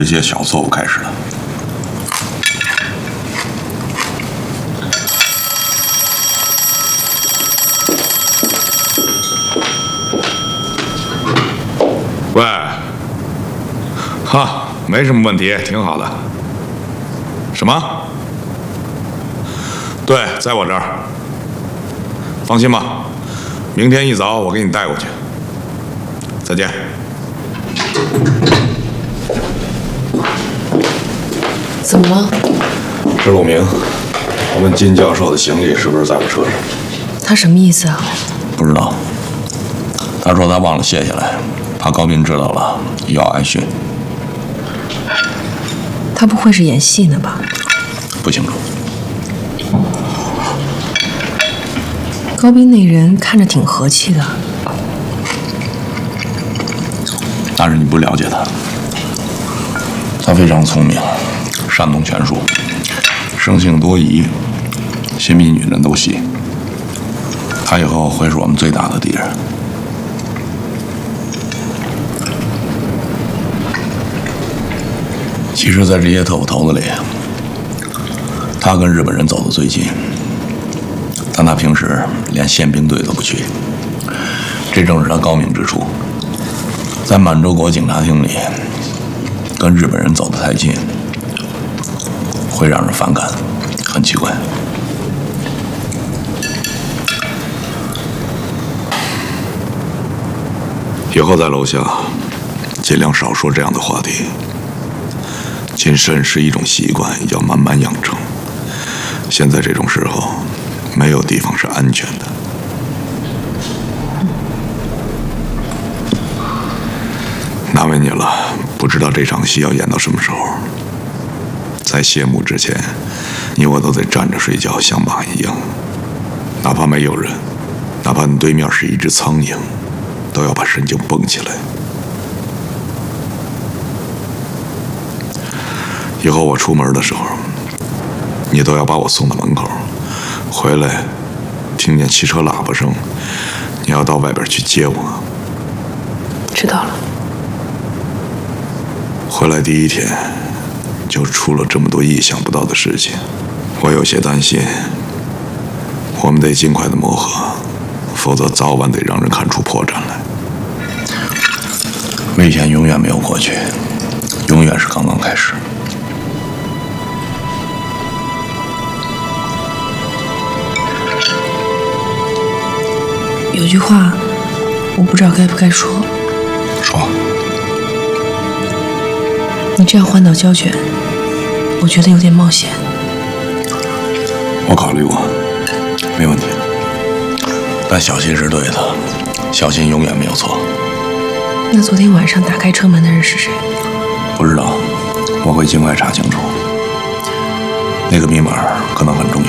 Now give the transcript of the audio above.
这些小错误开始的。喂，哈，没什么问题，挺好的。什么？对，在我这儿。放心吧，明天一早我给你带过去。再见。 怎么了？ 石路明，我问金教授的行李是不是在我车上？ 他什么意思啊？ 不知道。他说他忘了卸下来，怕高斌知道了要挨训。 他不会是演戏呢吧？ 不清楚。 高斌那人看着挺和气的。 但是你不了解他，他非常聪明，善懂权术，生性多疑，心比女人都细。他以后会是我们最大的敌人。其实，在这些特务头子里，他跟日本人走得最近，但他平时连宪兵队都不去，这正是他高明之处。在满洲国警察厅里，跟日本人走得太近，会让人反感，很奇怪。以后在楼下尽量少说这样的话题。谨慎是一种习惯，要慢慢养成。现在这种时候，没有地方是安全的。难为你了，不知道这场戏要演到什么时候。在谢幕之前，你我都得站着睡觉，像马一样。哪怕没有人，哪怕你对面是一只苍蝇，都要把神经绷起来。以后我出门的时候，你都要把我送到门口，回来听见汽车喇叭声，你要到外边去接我。 知道了。 回来第一天就出了这么多意想不到的事情，我有些担心。我们得尽快的磨合，否则早晚得让人看出破绽来。危险永远没有过去，永远是刚刚开始。 有句话，我不知道该不该说。 说。 你这样换到胶卷，我觉得有点冒险。 我考虑过，没问题。但小心是对的，小心永远没有错。 那昨天晚上打开车门的人是谁？ 不知道，我会尽快查清楚。那个密码可能很重要。